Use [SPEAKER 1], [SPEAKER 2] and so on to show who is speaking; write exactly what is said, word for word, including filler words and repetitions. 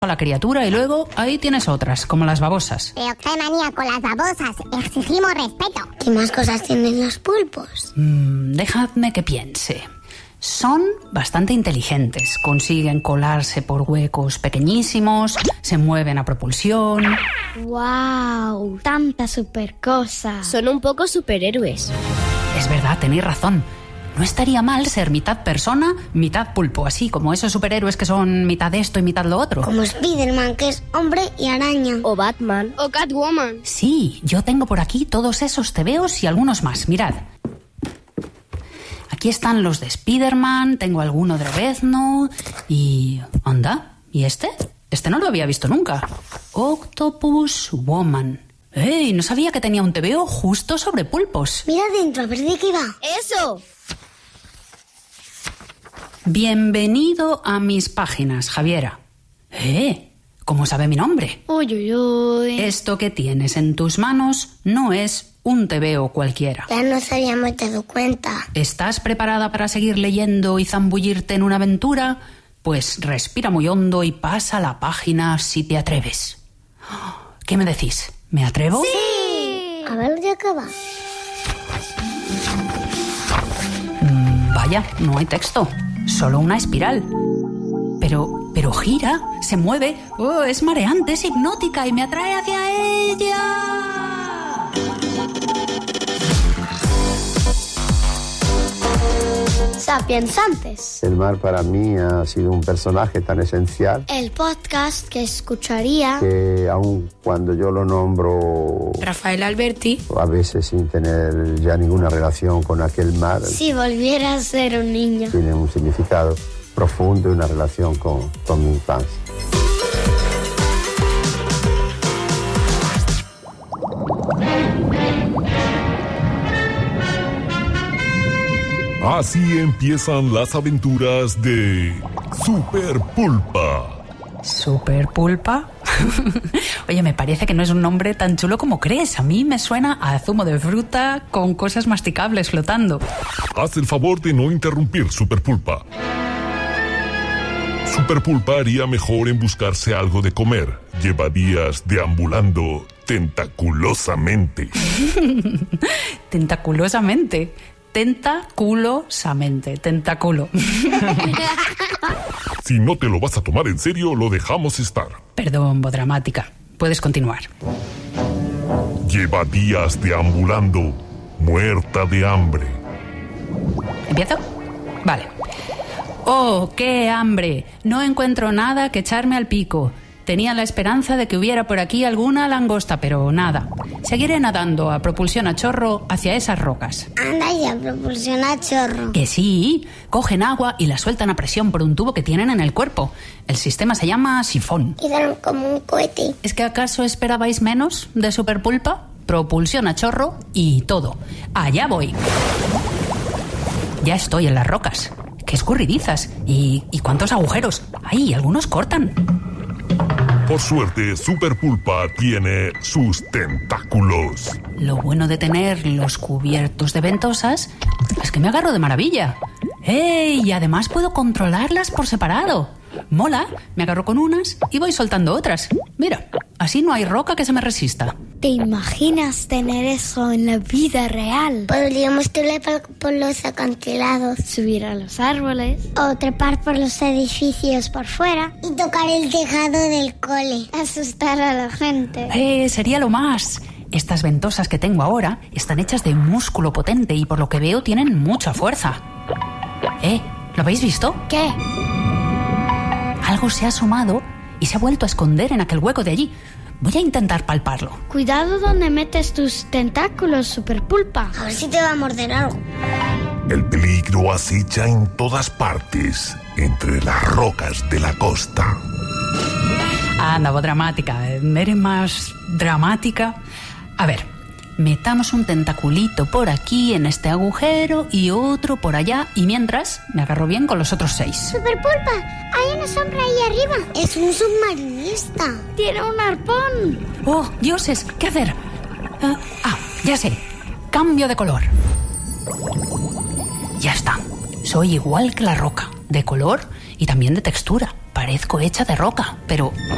[SPEAKER 1] la criatura y luego ahí tienes otras, como las babosas.
[SPEAKER 2] Pero qué manía con las babosas. Exigimos respeto.
[SPEAKER 3] ¿Qué más cosas tienen los pulpos?
[SPEAKER 1] Mm, dejadme que piense. Son bastante inteligentes, consiguen colarse por huecos pequeñísimos, se mueven a propulsión.
[SPEAKER 4] ¡Wow! ¡Tanta super cosa!
[SPEAKER 5] Son un poco superhéroes.
[SPEAKER 1] Es verdad, tenéis razón. No estaría mal ser mitad persona, mitad pulpo, así como esos superhéroes que son mitad esto y mitad lo otro.
[SPEAKER 3] Como Spiderman, que es hombre y araña.
[SPEAKER 5] O Batman.
[SPEAKER 4] O Catwoman.
[SPEAKER 1] Sí, yo tengo por aquí todos esos tebeos y algunos más, mirad. Aquí están los de Spiderman, tengo alguno de Lobezno y... ¿Anda? ¿Y este? Este no lo había visto nunca. Octopus Woman. ¡Ey! No sabía que tenía un tebeo justo sobre pulpos.
[SPEAKER 3] Mira adentro, a ver de qué va.
[SPEAKER 5] ¡Eso!
[SPEAKER 1] Bienvenido a mis páginas, Javiera. ¡Eh! ¿Cómo sabe mi nombre?
[SPEAKER 4] Uy, uy, uy.
[SPEAKER 1] Esto que tienes en tus manos no es un tebeo cualquiera.
[SPEAKER 3] Ya nos habíamos dado cuenta.
[SPEAKER 1] ¿Estás preparada para seguir leyendo y zambullirte en una aventura? Pues respira muy hondo y pasa la página si te atreves. ¿Qué me decís? ¿Me atrevo?
[SPEAKER 3] ¡Sí! A ver de qué va.
[SPEAKER 1] Mm, vaya, no hay texto. Solo una espiral. Pero, pero gira, se mueve. Oh, es mareante, es hipnótica y me atrae hacia ella.
[SPEAKER 4] Sapiensantes.
[SPEAKER 6] El mar para mí ha sido un personaje tan esencial
[SPEAKER 4] El podcast que escucharía
[SPEAKER 6] que aun cuando yo lo nombro
[SPEAKER 7] Rafael Alberti.
[SPEAKER 6] a veces sin tener ya ninguna relación con aquel mar,
[SPEAKER 4] si volviera a ser un niño.
[SPEAKER 6] tiene un significado profundo y una relación con, con mi infancia.
[SPEAKER 8] Así empiezan las aventuras de Super Pulpa.
[SPEAKER 1] ¿Super Pulpa? Oye, me parece que no es un nombre tan chulo como crees. A mí me suena a zumo de fruta con cosas masticables flotando.
[SPEAKER 8] Haz el favor de no interrumpir, Super Pulpa. Super Pulpa haría mejor en buscarse algo de comer. Lleva días deambulando tentaculosamente.
[SPEAKER 1] Tentaculosamente. Tentaculosamente. Tentáculo.
[SPEAKER 8] Si no te lo vas a tomar en serio, lo dejamos estar.
[SPEAKER 1] Perdón, Bodramática. Puedes continuar.
[SPEAKER 8] Lleva días deambulando, muerta de hambre.
[SPEAKER 1] ¿Empiezo? Vale. ¡Oh, qué hambre! No encuentro nada que echarme al pico. Tenía la esperanza de que hubiera por aquí alguna langosta, pero nada. Seguiré nadando a propulsión a chorro hacia esas rocas.
[SPEAKER 3] Anda ya, propulsiona a chorro.
[SPEAKER 1] Que sí, cogen agua y la sueltan a presión por un tubo que tienen en el cuerpo. El sistema se llama sifón.
[SPEAKER 3] Y dan como un cohete.
[SPEAKER 1] ¿Es que acaso esperabais menos de Super Pulpa? Propulsión a chorro y todo. Allá voy. Ya estoy en las rocas. ¡Qué escurridizas! ¿Y, y cuántos agujeros? ¡Ay, algunos cortan!
[SPEAKER 8] Por suerte, Super Pulpa tiene sus tentáculos.
[SPEAKER 1] Lo bueno de tenerlos cubiertos de ventosas es que me agarro de maravilla. ¡Ey! Y además puedo controlarlas por separado. Mola, me agarro con unas y voy soltando otras. Mira, así no hay roca que se me resista.
[SPEAKER 4] ¿Te imaginas tener eso en la vida real?
[SPEAKER 3] Podríamos trepar por los acantilados.
[SPEAKER 4] Subir a los árboles.
[SPEAKER 2] O trepar por los edificios por fuera.
[SPEAKER 3] Y tocar el tejado del cole.
[SPEAKER 4] Asustar a la gente.
[SPEAKER 1] ¡Eh! Sería lo más. Estas ventosas que tengo ahora están hechas de músculo potente y por lo que veo tienen mucha fuerza. ¿Eh? ¿Lo habéis visto?
[SPEAKER 4] ¿Qué?
[SPEAKER 1] Algo se ha asomado y se ha vuelto a esconder en aquel hueco de allí. Voy a intentar palparlo.
[SPEAKER 4] Cuidado donde metes tus tentáculos, Super Pulpa.
[SPEAKER 3] A ver si te va a morder algo.
[SPEAKER 8] El peligro acecha en todas partes, entre las rocas de la costa.
[SPEAKER 1] Anda, voz dramática. ¿Eres más dramática? A ver, metamos un tentaculito por aquí en este agujero y otro por allá. Y mientras, me agarro bien con los otros seis.
[SPEAKER 2] Super Pulpa, hay una sombra ahí arriba.
[SPEAKER 3] Es un submarinista.
[SPEAKER 4] Tiene un arpón.
[SPEAKER 1] ¡Oh, dioses! ¿Qué hacer? Uh, ah, ya sé. Cambio de color. Ya está. Soy igual que la roca. De color y también de textura. Parezco hecha de roca, pero